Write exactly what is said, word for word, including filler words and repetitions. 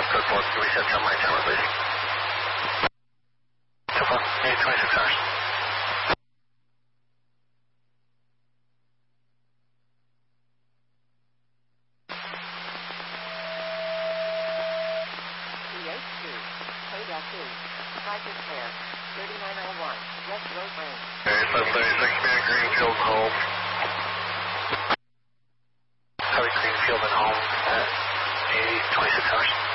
Code four, can we set some my timer, please? So far, eight twenty-six hours. three eight two, code F E, private care, thirty-nine oh one, West Road Range. Okay, seven thirty-six, Manny Greenfield and home. Heavy Greenfield and home at eight twenty-six hours.